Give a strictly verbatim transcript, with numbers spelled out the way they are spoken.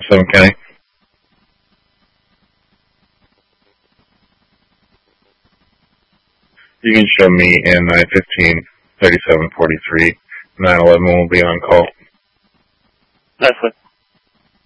seven County. You can show me in nine fifteen, thirty-seven forty-three. nine eleven will be on call. Leslie.